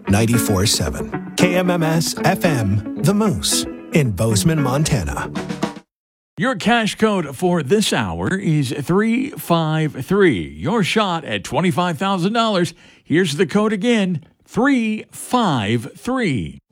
94.7. KMMS FM, The Moose, in Bozeman, Montana. Your cash code for this hour is 353. Your shot at $25,000. Here's the code again, 353.